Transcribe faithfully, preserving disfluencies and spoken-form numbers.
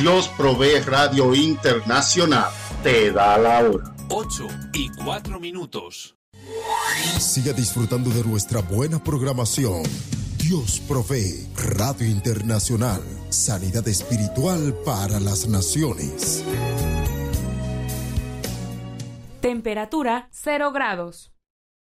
Dios Provee Radio Internacional te da la hora. ocho y cuatro minutos. Siga disfrutando de nuestra buena programación. Dios Provee Radio Internacional. Sanidad espiritual para las naciones. Temperatura cero grados.